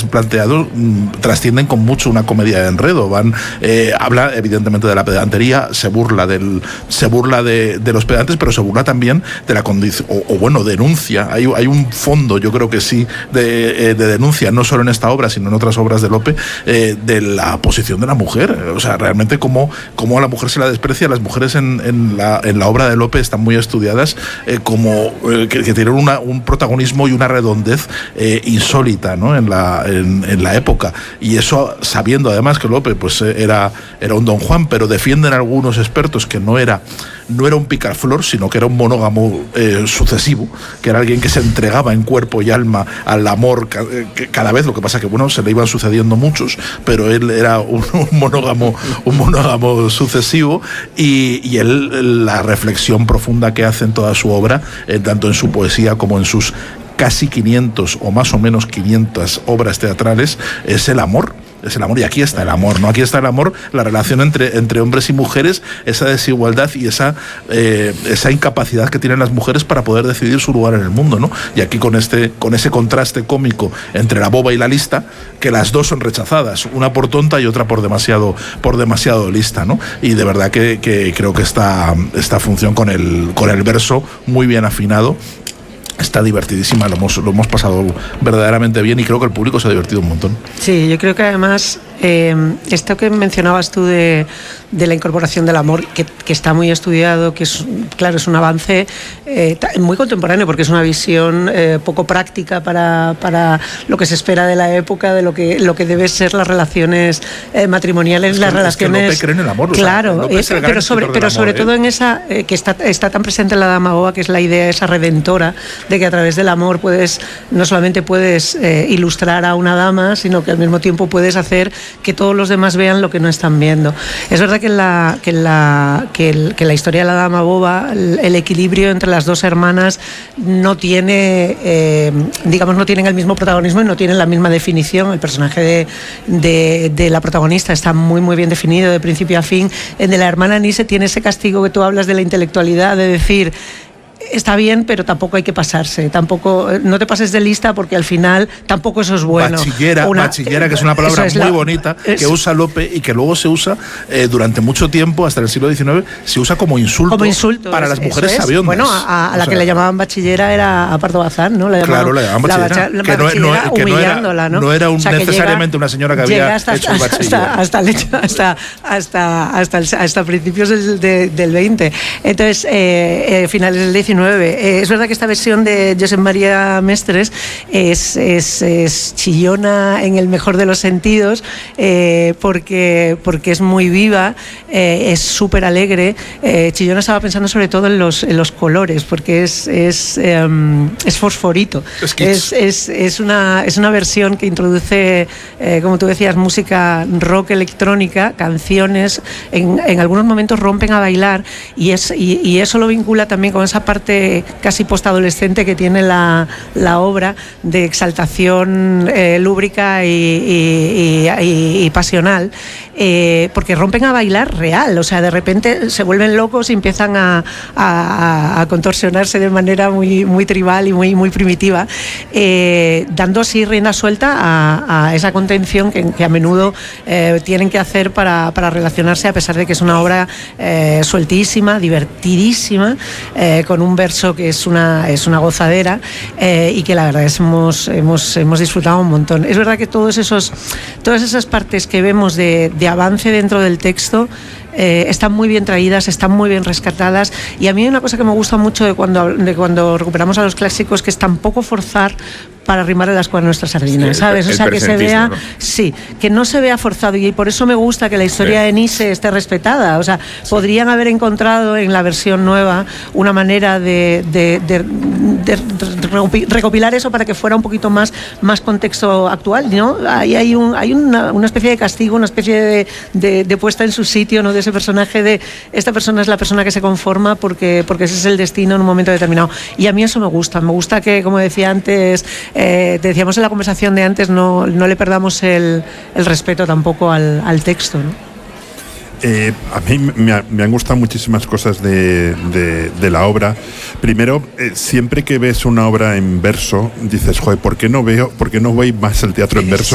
planteado trascienden con mucho una comedia de enredo. Habla evidentemente de la pedantería, se burla de los pedantes, pero se burla también de la condición, denuncia. Hay un fondo, yo creo que sí, de denuncia, no solo en esta obra, sino en otras obras de Lope, de la posición de la mujer. O sea, realmente cómo a la mujer se la desprecia. Las mujeres en la obra de Lope están muy estudiadas, que tienen un protagonismo y una redondez insólita, ¿no? en la época. Y eso sabiendo además que Lope pues era un Don Juan, pero defienden algunos expertos que no era un picaflor, sino que era un monógamo sucesivo, que era alguien que se entregaba en cuerpo y alma al amor cada vez. Lo que pasa que se le iban sucediendo muchos, pero él era un monógamo sucesivo, y él, la reflexión profunda que hace en toda su obra, tanto en su poesía como en sus casi 500 o más o menos 500 obras teatrales, es el amor. Y aquí está el amor, ¿no? Aquí está el amor, la relación entre hombres y mujeres, esa desigualdad y esa incapacidad que tienen las mujeres para poder decidir su lugar en el mundo, ¿no? Y aquí con ese contraste cómico entre la boba y la lista, que las dos son rechazadas, una por tonta y otra por demasiado lista, ¿no? Y de verdad que creo que esta función con el verso muy bien afinado está divertidísima, lo hemos pasado verdaderamente bien, y creo que el público se ha divertido un montón. Sí, yo creo que además esto que mencionabas tú de la incorporación del amor, que está muy estudiado, que es un avance muy contemporáneo, porque es una visión poco práctica para lo que se espera de la época, de lo que deben ser las relaciones matrimoniales, las relaciones. Es que Lope cree en el amor, claro, pero sobre todo en esa que está tan presente en la Dama Boba, que es la idea esa redentora de que a través del amor no solamente puedes ilustrar a una dama, sino que al mismo tiempo puedes hacer que todos los demás vean lo que no están viendo. Es verdad que en la historia de la Dama Boba el equilibrio entre las dos hermanas no tiene, no tienen el mismo protagonismo y no tienen la misma definición. El personaje de la protagonista está muy muy bien definido de principio a fin. El de la hermana Nise tiene ese castigo que tú hablas de la intelectualidad, de decir: está bien, pero tampoco hay que pasarse, no te pases de lista, porque al final tampoco eso es bueno. Bachillera, que es una palabra muy bonita, que usa Lope y que luego se usa durante mucho tiempo, hasta el siglo XIX, se usa como insulto para las mujeres sabiondas. Bueno, a la que le llamaban bachillera era a Pardo Bazán, ¿no? Le llamaban bachillera. Humillándola, ¿no? No era necesariamente una señora que había hecho un bachiller. Hasta principios del 20. Entonces, finales del 19. Es verdad que esta versión de Josep María Mestres es chillona en el mejor de los sentidos, porque es muy viva, es súper alegre. Chillona estaba pensando sobre todo en los colores, porque es fosforito. Es una versión que introduce, como tú decías, música rock electrónica, canciones, en algunos momentos rompen a bailar, y eso lo vincula también con esa parte casi postadolescente que tiene la obra, de exaltación lúbrica y pasional, porque rompen a bailar real, o sea, de repente se vuelven locos y empiezan a contorsionarse de manera muy, muy tribal y muy, muy primitiva, dando así rienda suelta a esa contención que a menudo tienen que hacer para relacionarse, a pesar de que es una obra sueltísima, divertidísima, con un verso que es una gozadera, y que la verdad es hemos disfrutado un montón. Es verdad que todas esas partes que vemos de avance dentro del texto están muy bien traídas, están muy bien rescatadas, y a mí hay una cosa que me gusta mucho de cuando recuperamos a los clásicos, que es tampoco forzar para arrimar el ascua a nuestra sardina, ¿sabes? O sea, que se vea, ¿no? Sí, que no se vea forzado, y por eso me gusta que la historia de Nise esté respetada. O sea, podrían haber encontrado en la versión nueva una manera de recopilar eso para que fuera un poquito más contexto actual, ¿no? Hay una especie de castigo, una especie de puesta en su sitio, ¿no? De ese personaje, de esta persona es la persona que se conforma porque ese es el destino en un momento determinado. Y a mí eso me gusta que, como decía antes, te decíamos en la conversación de antes, no le perdamos el respeto tampoco al texto, ¿no? A mí me han gustado muchísimas cosas de la obra. Primero, siempre que ves una obra en verso, dices, joder, ¿por qué no voy más al teatro en verso?